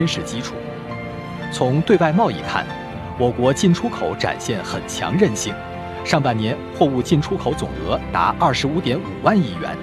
坚实基础。从对外贸易看，我国进出口展现很强韧性，上半年货物进出口总额达25.5万亿元。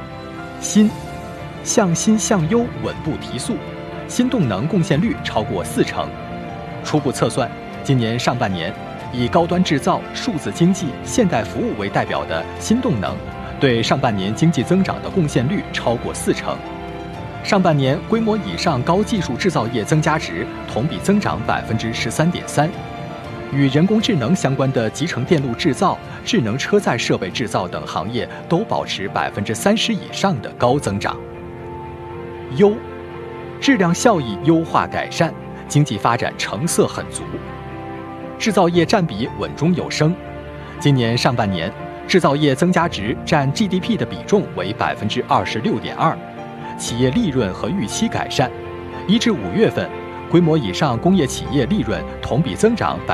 向新向优稳步提速，新动能贡献率超过40%。初步测算，今年上半年，以高端制造、数字经济、现代服务为代表的新动能，对上半年经济增长的贡献率超过40%。上半年规模以上高技术制造业增加值同比增长13.3%，与人工智能相关的集成电路制造、智能车载设备制造等行业都保持30%以上的高增长。优，质量效益优化改善，经济发展成色很足，制造业占比稳中有升。今年上半年，制造业增加值占 GDP 的比重为26.2%，企业利润和预期改善。1至5月份，规模以上工业企业利润同比增长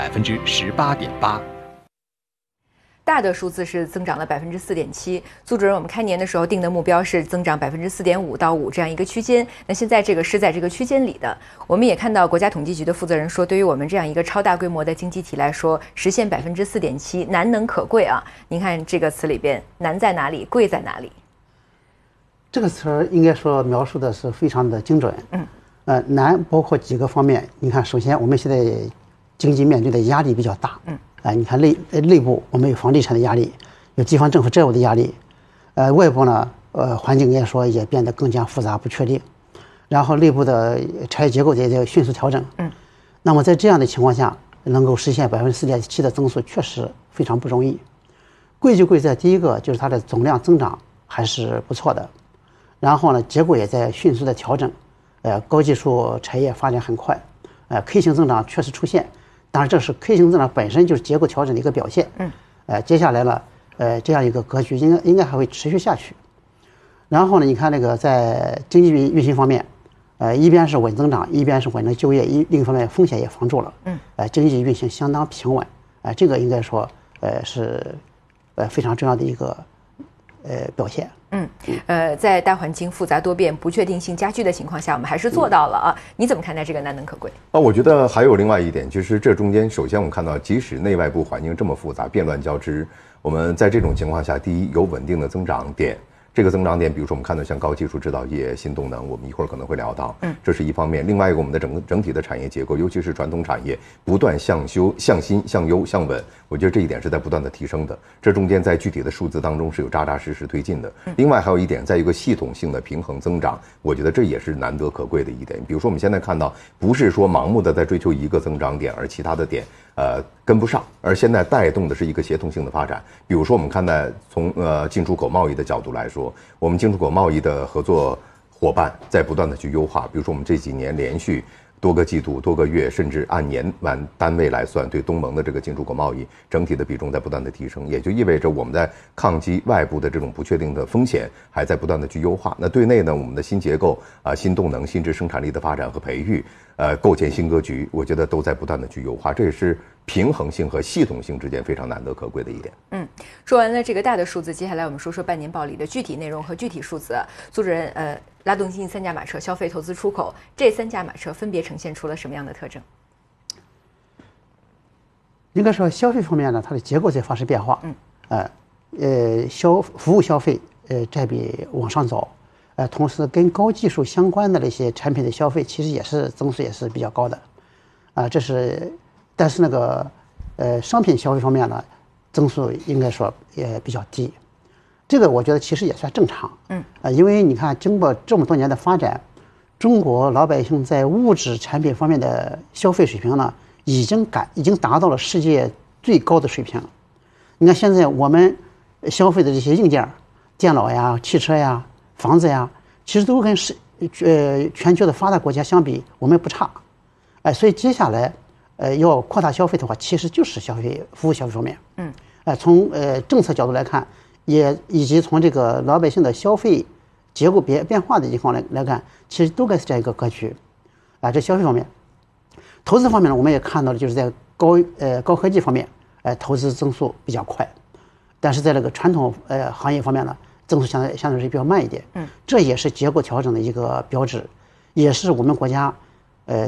18.8%。 大的数字是增长了4.7%。苏主任，我们开年的时候定的目标是增长4.5%到5%这样一个区间，那现在这个是在这个区间里的。我们也看到国家统计局的负责人说，对于我们这样一个超大规模的经济体来说，实现4.7%难能可贵啊。您看这个词里边，难在哪里，贵在哪里？ 这个词儿应该说描述的是非常的精准。难包括几个方面。你看，首先我们现在经济面对的压力比较大。你看内部我们有房地产的压力，有地方政府债务的压力，外部呢，环境应该说也变得更加复杂不确定，然后内部的产业结构也在迅速调整。那么在这样的情况下，能够实现4.7%的增速，确实非常不容易。贵就贵在第一个就是它的总量增长还是不错的，然后呢，结构也在迅速的调整，高技术产业发展很快，K 型增长确实出现。当然，这是 K 型增长本身就是结构调整的一个表现。接下来呢，这样一个格局应该还会持续下去。然后呢，你看那个在经济运行方面，一边是稳增长，一边是稳定就业，另一方面风险也防住了。经济运行相当平稳。这个应该说是非常重要的一个表现。 在大环境复杂多变、不确定性加剧的情况下，我们还是做到了啊。你怎么看待这个难能可贵？ 我觉得还有另外一点，就是这中间，首先我们看到，即使内外部环境这么复杂、变乱交织，我们在这种情况下，第一有稳定的增长点。这个增长点，比如说我们看到像高技术制造业、新动能，我们一会儿可能会聊到，这是一方面。另外一个，我们的整体的产业结构，尤其是传统产业，不断向新、向优、向稳，我觉得这一点是在不断的提升的。这中间在具体的数字当中是有扎扎实实推进的。另外还有一点，在一个系统性的平衡增长，我觉得这也是难得可贵的一点。比如说我们现在看到，不是说盲目的在追求一个增长点，而其他的点跟不上，而现在带动的是一个协同性的发展。比如说我们看待从进出口贸易的角度来说，我们进出口贸易的合作伙伴在不断的去优化。比如说我们这几年连续多个季度、多个月，甚至按年完单位来算，对东盟的这个进出口贸易整体的比重在不断的提升，也就意味着我们在抗击外部的这种不确定的风险还在不断的去优化。那对内呢，我们的新结构新动能、新质生产力的发展和培育，构建新格局，我觉得都在不断的去优化，这也是平衡性和系统性之间非常难得可贵的一点。 说完了这个大的数字，接下来我们说说半年报里的具体内容和具体数字。苏主任，拉动经济三驾马车，消费、投资、出口，这三驾马车分别呈现出了什么样的特征？ 应该说消费方面呢，它的结构在发生变化。服务消费占比往上走，同时跟高技术相关的那些产品的消费，其实也是增速也是比较高的。但是那个商品消费方面呢，增速应该说也比较低。这个我觉得其实也算正常。因为你看经过这么多年的发展，中国老百姓在物质产品方面的消费水平呢，已经达到了世界最高的水平。你看现在我们消费的这些硬件，电脑呀、汽车呀、房子呀，其实都跟全球的发达国家相比，我们不差。所以接下来要扩大消费的话，其实就是服务消费方面。从政策角度来看，以及从这个老百姓的消费结构变化的情况来看，其实都该是这样一个格局。这消费方面，投资方面呢，我们也看到了，就是在高科技方面，投资增速比较快，但是在这个传统行业方面呢，增速相对是比较慢一点。这也是结构调整的一个标志，也是我们国家